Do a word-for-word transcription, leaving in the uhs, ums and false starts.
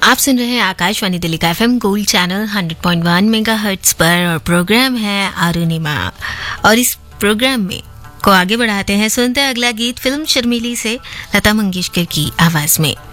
आप सुन रहे हैं आकाशवाणी दिल्ली का FM gold channel hundred point वन मेगाहर्ट्ज पर और प्रोग्राम है अरुणिमा। और इस प्रोग्राम में को आगे बढ़ाते हैं, सुनते हैं अगला गीत फिल्म शर्मिली से लता मंगेशकर की आवाज में।